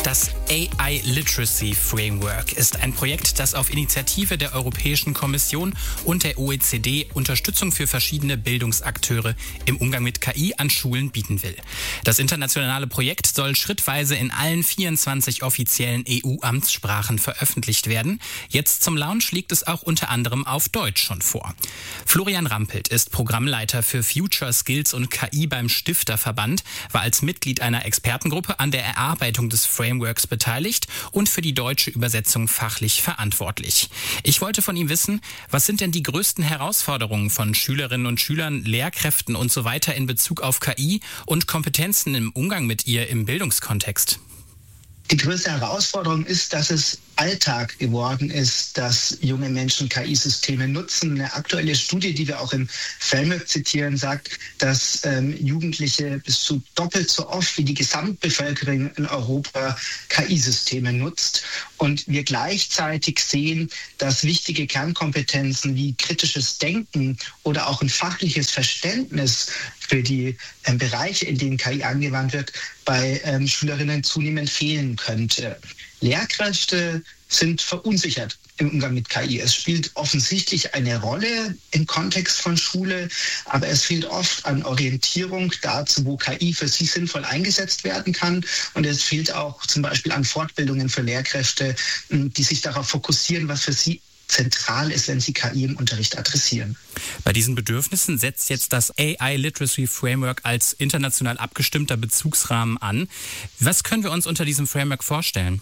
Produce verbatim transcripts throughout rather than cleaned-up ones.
Das A I Literacy Framework ist ein Projekt, das auf Initiative der Europäischen Kommission und der O E C D Unterstützung für verschiedene Bildungsakteure im Umgang mit K I an Schulen bieten will. Das internationale Projekt soll schrittweise in allen vierundzwanzig offiziellen E U-Amtssprachen veröffentlicht werden. Jetzt zum Launch liegt es auch unter anderem auf Deutsch schon vor. Florian Rampelt ist Programmleiter für Future Skills und K I beim Stifterverband, war als Mitglied einer Expertengruppe an der Erarbeitung des Frameworks beteiligt und für die deutsche Übersetzung fachlich verantwortlich. Ich wollte von ihm wissen, was sind denn die größten Herausforderungen von Schülerinnen und Schülern, Lehrkräften und so weiter in Bezug auf K I und Kompetenzen im Umgang mit ihr im Bildungskontext? Die größte Herausforderung ist, dass es Alltag geworden ist, dass junge Menschen K I-Systeme nutzen. Eine aktuelle Studie, die wir auch im Framework zitieren, sagt, dass ähm, Jugendliche bis zu doppelt so oft wie die Gesamtbevölkerung in Europa K I-Systeme nutzt. Und wir gleichzeitig sehen, dass wichtige Kernkompetenzen wie kritisches Denken oder auch ein fachliches Verständnis für die ähm, Bereiche, in denen K I angewandt wird, bei ähm, Schülerinnen zunehmend fehlen könnte. Lehrkräfte sind verunsichert im Umgang mit K I. Es spielt offensichtlich eine Rolle im Kontext von Schule, aber es fehlt oft an Orientierung dazu, wo K I für sie sinnvoll eingesetzt werden kann. Und es fehlt auch zum Beispiel an Fortbildungen für Lehrkräfte, die sich darauf fokussieren, was für sie zentral ist, wenn sie K I im Unterricht adressieren. Bei diesen Bedürfnissen setzt jetzt das A I Literacy Framework als international abgestimmter Bezugsrahmen an. Was können wir uns unter diesem Framework vorstellen?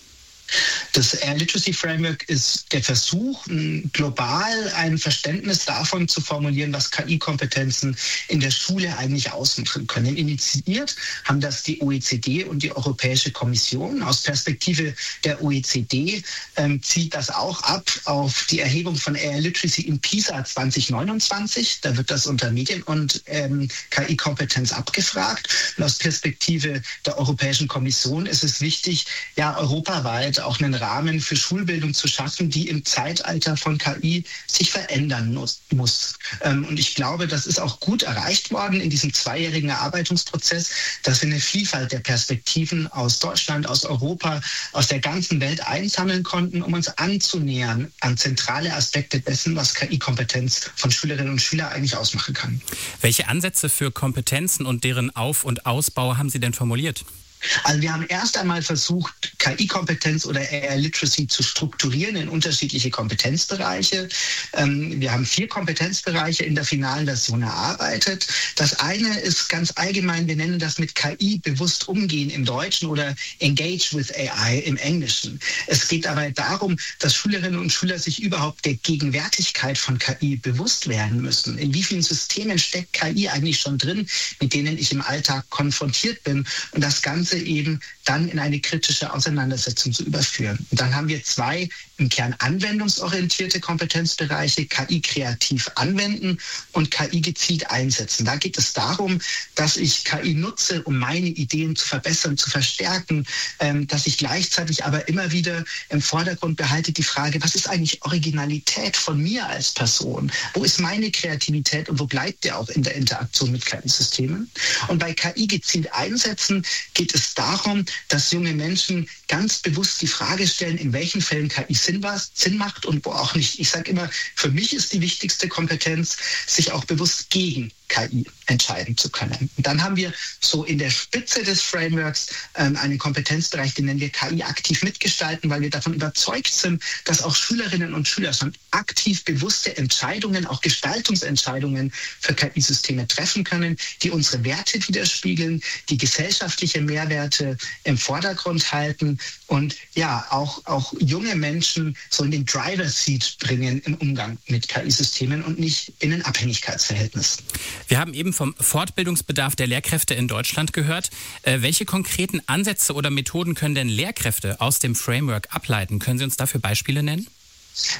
Das A I Literacy Framework ist der Versuch, global ein Verständnis davon zu formulieren, was K I-Kompetenzen in der Schule eigentlich ausmachen können. Initiiert haben das die O E C D und die Europäische Kommission. Aus Perspektive der O E C D ähm, zielt das auch ab auf die Erhebung von A I Literacy in PISA zwanzig neunundzwanzig. Da wird das unter Medien- und ähm, K I-Kompetenz abgefragt. Und aus Perspektive der Europäischen Kommission ist es wichtig, ja, europaweit auch einen Rahmen für Schulbildung zu schaffen, die im Zeitalter von K I sich verändern muss. Und ich glaube, das ist auch gut erreicht worden in diesem zweijährigen Erarbeitungsprozess, dass wir eine Vielfalt der Perspektiven aus Deutschland, aus Europa, aus der ganzen Welt einsammeln konnten, um uns anzunähern an zentrale Aspekte dessen, was K I-Kompetenz von Schülerinnen und Schülern eigentlich ausmachen kann. Welche Ansätze für Kompetenzen und deren Auf- und Ausbau haben Sie denn formuliert? Also wir haben erst einmal versucht, K I-Kompetenz oder A I Literacy zu strukturieren in unterschiedliche Kompetenzbereiche. Wir haben vier Kompetenzbereiche in der finalen Version erarbeitet. Das eine ist ganz allgemein, wir nennen das mit K I bewusst umgehen im Deutschen oder Engage with A I im Englischen. Es geht dabei darum, dass Schülerinnen und Schüler sich überhaupt der Gegenwärtigkeit von K I bewusst werden müssen. In wie vielen Systemen steckt K I eigentlich schon drin, mit denen ich im Alltag konfrontiert bin, und das Ganze eben dann in eine kritische Auseinandersetzung zu überführen. Und dann haben wir zwei im Kern anwendungsorientierte Kompetenzbereiche, K I kreativ anwenden und K I gezielt einsetzen. Da geht es darum, dass ich K I nutze, um meine Ideen zu verbessern, zu verstärken, ähm, dass ich gleichzeitig aber immer wieder im Vordergrund behalte die Frage, was ist eigentlich Originalität von mir als Person? Wo ist meine Kreativität und wo bleibt der auch in der Interaktion mit K I-Systemen? Und bei K I gezielt einsetzen geht es darum, dass junge Menschen ganz bewusst die Frage stellen, in welchen Fällen K I Sinn, was, Sinn macht und wo auch nicht. Ich sage immer, für mich ist die wichtigste Kompetenz, sich auch bewusst gegen K I entscheiden zu können. Und dann haben wir so in der Spitze des Frameworks ähm, einen Kompetenzbereich, den nennen wir K I aktiv mitgestalten, weil wir davon überzeugt sind, dass auch Schülerinnen und Schüler schon aktiv bewusste Entscheidungen, auch Gestaltungsentscheidungen für K I-Systeme treffen können, die unsere Werte widerspiegeln, die gesellschaftliche Mehrwerte im Vordergrund halten und ja, auch, auch junge Menschen so in den Driver-Seat bringen im Umgang mit K I-Systemen und nicht in ein Abhängigkeitsverhältnis. Wir haben eben vom Fortbildungsbedarf der Lehrkräfte in Deutschland gehört. Äh, welche konkreten Ansätze oder Methoden können denn Lehrkräfte aus dem Framework ableiten? Können Sie uns dafür Beispiele nennen?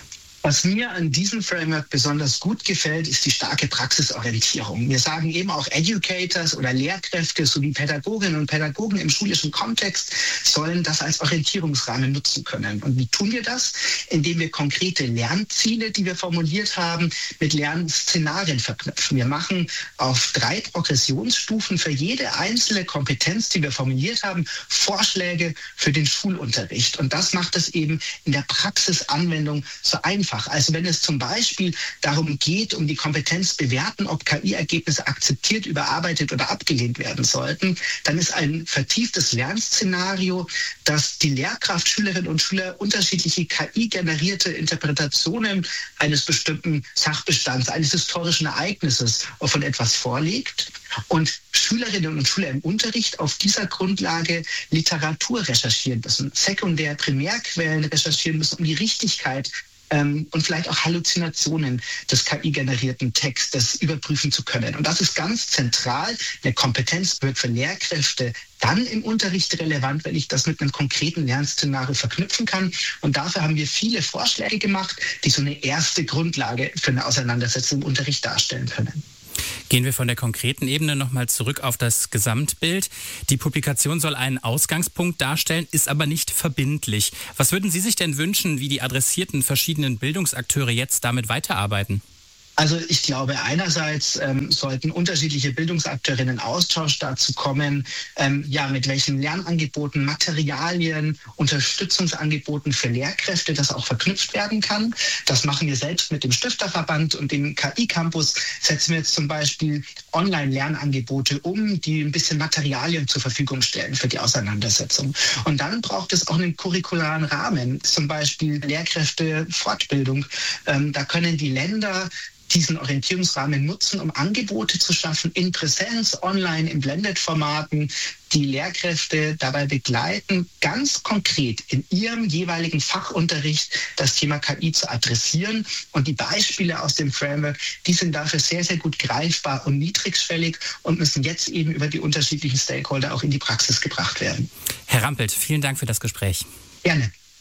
Was mir an diesem Framework besonders gut gefällt, ist die starke Praxisorientierung. Wir sagen eben auch Educators oder Lehrkräfte sowie Pädagoginnen und Pädagogen im schulischen Kontext sollen das als Orientierungsrahmen nutzen können. Und wie tun wir das? Indem wir konkrete Lernziele, die wir formuliert haben, mit Lernszenarien verknüpfen. Wir machen auf drei Progressionsstufen für jede einzelne Kompetenz, die wir formuliert haben, Vorschläge für den Schulunterricht. Und das macht es eben in der Praxisanwendung so einfach. Also wenn es zum Beispiel darum geht, um die Kompetenz bewerten, ob K I-Ergebnisse akzeptiert, überarbeitet oder abgelehnt werden sollten, dann ist ein vertieftes Lernszenario, dass die Lehrkraft, Schülerinnen und Schüler unterschiedliche K I-generierte Interpretationen eines bestimmten Sachbestands, eines historischen Ereignisses von etwas vorlegt und Schülerinnen und Schüler im Unterricht auf dieser Grundlage Literatur recherchieren müssen, Sekundär-, Primärquellen recherchieren müssen, um die Richtigkeit ähm, und vielleicht auch Halluzinationen des K I-generierten Textes überprüfen zu können. Und das ist ganz zentral. Eine Kompetenz wird für Lehrkräfte dann im Unterricht relevant, wenn ich das mit einem konkreten Lernszenario verknüpfen kann. Und dafür haben wir viele Vorschläge gemacht, die so eine erste Grundlage für eine Auseinandersetzung im Unterricht darstellen können. Gehen wir von der konkreten Ebene nochmal zurück auf das Gesamtbild. Die Publikation soll einen Ausgangspunkt darstellen, ist aber nicht verbindlich. Was würden Sie sich denn wünschen, wie die adressierten verschiedenen Bildungsakteure jetzt damit weiterarbeiten? Also ich glaube, einerseits ähm, sollten unterschiedliche Bildungsakteurinnen in Austausch dazu kommen, ähm, ja, mit welchen Lernangeboten, Materialien, Unterstützungsangeboten für Lehrkräfte das auch verknüpft werden kann. Das machen wir selbst mit dem Stifterverband und dem K I-Campus. Setzen wir jetzt zum Beispiel Online-Lernangebote um, die ein bisschen Materialien zur Verfügung stellen für die Auseinandersetzung. Und dann braucht es auch einen curricularen Rahmen, zum Beispiel Lehrkräftefortbildung. Ähm, da können die Länder diesen Orientierungsrahmen nutzen, um Angebote zu schaffen, in Präsenz, online, in Blended-Formaten, die Lehrkräfte dabei begleiten, ganz konkret in ihrem jeweiligen Fachunterricht das Thema K I zu adressieren. Und die Beispiele aus dem Framework, die sind dafür sehr, sehr gut greifbar und niedrigschwellig und müssen jetzt eben über die unterschiedlichen Stakeholder auch in die Praxis gebracht werden. Herr Rampelt, vielen Dank für das Gespräch. Gerne.